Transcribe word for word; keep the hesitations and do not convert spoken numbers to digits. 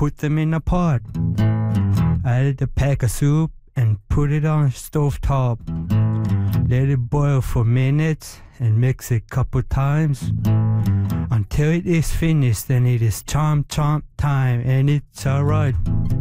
put them in a pot. Add a pack of soup and put it on stove top. Let it boil for minutes and mix it couple times until it is finished. Then it is chomp chomp time, and it's alright.